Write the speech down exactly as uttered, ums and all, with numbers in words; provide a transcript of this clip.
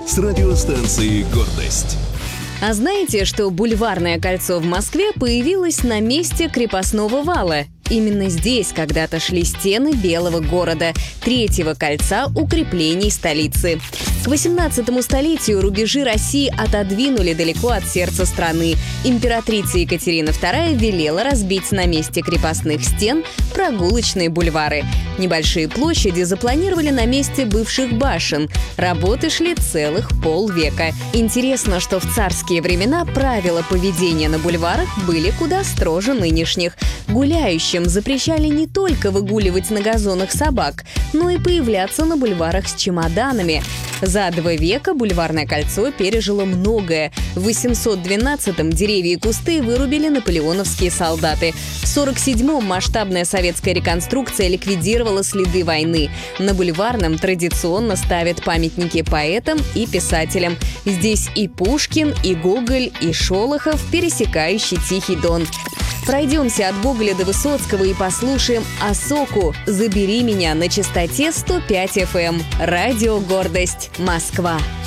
с радиостанцией «Гордость». А знаете, что Бульварное кольцо в Москве появилось на месте крепостного вала? Именно здесь когда-то шли стены Белого города, третьего кольца укреплений столицы. К восемнадцатому столетию рубежи России отодвинули далеко от сердца страны. Императрица Екатерина вторая велела разбить на месте крепостных стен прогулочные бульвары. Небольшие площади запланировали на месте бывших башен. Работы шли целых полвека. Интересно, что в царские времена правила поведения на бульварах были куда строже нынешних. Гуляющим запрещали не только выгуливать на газонах собак, но и появляться на бульварах с чемоданами. За два века Бульварное кольцо пережило многое. В восемьсот двенадцатом деревья и кусты вырубили наполеоновские солдаты. В сорок седьмом масштабная советская реконструкция ликвидировала следы войны. На Бульварном традиционно ставят памятники поэтам и писателям. Здесь и Пушкин, и Гоголь, и Шолохов, пересекающий Тихий Дон. Пройдемся от Гоголя до Высоцкого и послушаем Осоку «Забери меня» на частоте сто пять эф эм. Радио «Гордость», Москва.